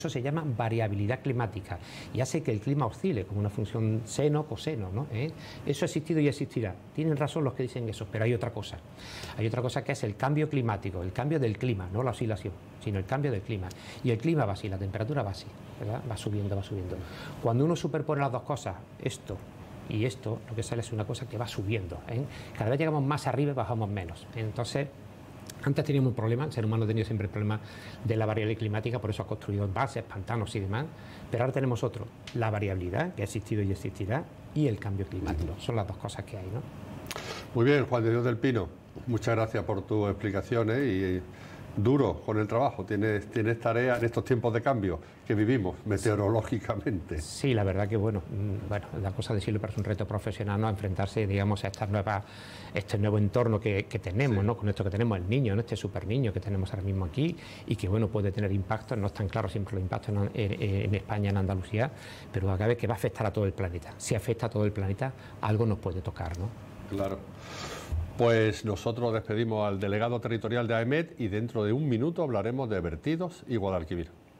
Eso se llama variabilidad climática y hace que el clima oscile como una función seno, coseno, ¿no? Eso ha existido y existirá. Tienen razón los que dicen eso, pero hay otra cosa. Hay otra cosa que es el cambio climático, el cambio del clima, no la oscilación, sino el cambio del clima. Y el clima va así, la temperatura va así, ¿verdad? Va subiendo, va subiendo. Cuando uno superpone las dos cosas, esto y esto, lo que sale es una cosa que va subiendo, ¿eh? Cada vez llegamos más arriba y bajamos menos. Entonces, antes teníamos un problema, el ser humano ha tenido siempre el problema de la variabilidad climática, por eso ha construido embalses, pantanos y demás, pero ahora tenemos otro, la variabilidad, que ha existido y existirá, y el cambio climático. Son las dos cosas que hay, ¿no? Muy bien, Juan de Dios del Pino, muchas gracias por tus explicaciones y duro con el trabajo. Tienes tarea en estos tiempos de cambio que vivimos meteorológicamente. Sí, la verdad que bueno, la cosa de decirlo parece un reto profesional, ¿no? A enfrentarse, digamos, a este nuevo entorno que tenemos, sí, ¿no? Con esto que tenemos el niño, ¿no? Este super niño que tenemos ahora mismo aquí y que bueno, puede tener impactos, no es tan claro siempre los impactos en España, en Andalucía, pero a cada vez que va a afectar a todo el planeta. Si afecta a todo el planeta, algo nos puede tocar, ¿no? Claro. Pues nosotros despedimos al delegado territorial de AEMET y dentro de un minuto hablaremos de vertidos y Guadalquivir.